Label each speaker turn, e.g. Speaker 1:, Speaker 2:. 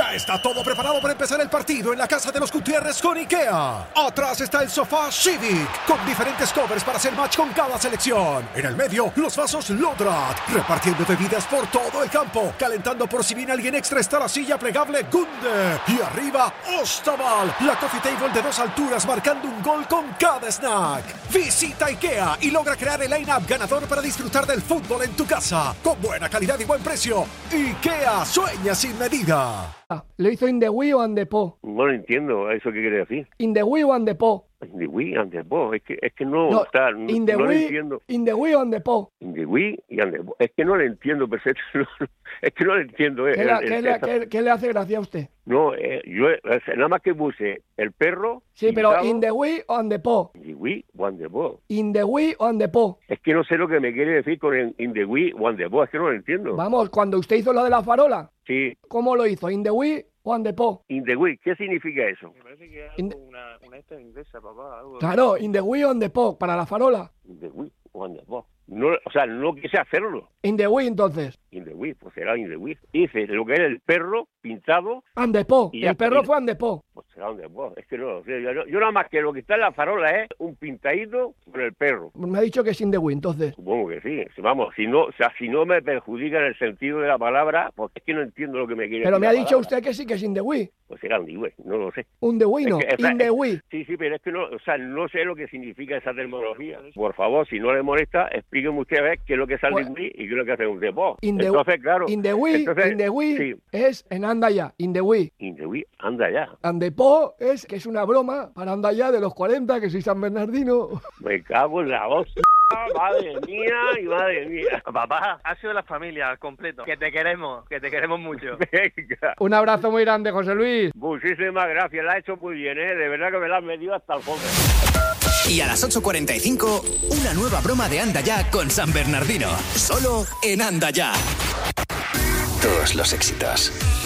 Speaker 1: Ya está todo preparado para empezar el partido en la casa de los Gutiérrez con IKEA. Atrás está el sofá Civic, con diferentes covers para hacer match con cada selección. En el medio, los vasos Lodrat, repartiendo bebidas por todo el campo. Calentando por si viene alguien extra está la silla plegable Gunde. Y arriba, Ostaval, la coffee table de 2 alturas marcando un gol con cada snack. Visita IKEA y logra crear el line-up ganador para disfrutar del fútbol en tu casa. Con buena calidad y buen precio. IKEA, sueña sin medida.
Speaker 2: ¿Lo hizo in the Wii o and the Po?
Speaker 3: No lo entiendo, ¿eso qué quiere decir?
Speaker 2: In the Wii o and the Po.
Speaker 3: In the Wii and the Po, es que no está,
Speaker 2: in the
Speaker 3: no lo
Speaker 2: Wii,
Speaker 3: entiendo.
Speaker 2: In the Wii o and the Po.
Speaker 3: In the Wii y and the Po, es que no lo entiendo perfecto, es que no lo entiendo.
Speaker 2: ¿Qué le hace gracia a usted?
Speaker 3: No, yo nada más que puse el perro.
Speaker 2: Sí,
Speaker 3: pintado,
Speaker 2: pero in the Wii o and the Po.
Speaker 3: In the Wii o and the Po.
Speaker 2: In the Wii o and the Po.
Speaker 3: Es que no sé lo que me quiere decir con el in the Wii o and the Po, es que no lo entiendo.
Speaker 2: Vamos, cuando usted hizo lo de la farola.
Speaker 3: Sí.
Speaker 2: ¿Cómo lo hizo? ¿In the Wii o and the Po?
Speaker 3: In the Wii, ¿qué significa eso?
Speaker 4: Me parece que es una esta inglesa, papá. Algo
Speaker 2: Claro, in the Wii o and the Po, para la farola.
Speaker 3: In the Wii o and the Po. No, o sea, no quise hacerlo.
Speaker 2: In the Wii, entonces.
Speaker 3: In the Wii, pues será in the Wii. Hice lo que era el perro pintado.
Speaker 2: And the Po.
Speaker 3: Y
Speaker 2: El perro fue and the Po.
Speaker 3: Pues será and the Po. Es que no lo sé. Yo nada más que lo que está en la farola es un pintadito con el perro.
Speaker 2: Me ha dicho que es in the Wii, entonces.
Speaker 3: Supongo que sí. Vamos, si no me perjudica en el sentido de la palabra, pues es que no entiendo lo que me quiere decir.
Speaker 2: Pero me ha dicho
Speaker 3: palabra.
Speaker 2: usted que sí que es in the Wii.
Speaker 3: Pues será in the Wii, no lo sé.
Speaker 2: Un the Wii, no. In the Wii.
Speaker 3: Sí, pero es que no, o sea, no sé lo que significa esa terminología. Por favor, si no le molesta, explíqueme usted a ver qué es lo que es in the Wii y qué es lo que hace un the Po. Entonces, claro.
Speaker 2: In the Wii,
Speaker 3: sí.
Speaker 2: Es en anda ya, in the Wii.
Speaker 3: In the Wii, anda ya.
Speaker 2: And the Po es que es una broma para anda ya de los 40, que soy San Bernardino.
Speaker 3: Me cago en la hostia. Madre mía y madre mía.
Speaker 4: Papá, ha sido la familia al completo. Que te queremos mucho.
Speaker 3: Venga.
Speaker 2: Un abrazo muy grande, José Luis.
Speaker 3: Muchísimas gracias, la ha hecho muy bien, ¿eh? De verdad que me la has metido hasta el fondo.
Speaker 5: Y a las 8:45, una nueva broma de Anda Ya con San Bernardino. Solo en Anda Ya. Todos los éxitos.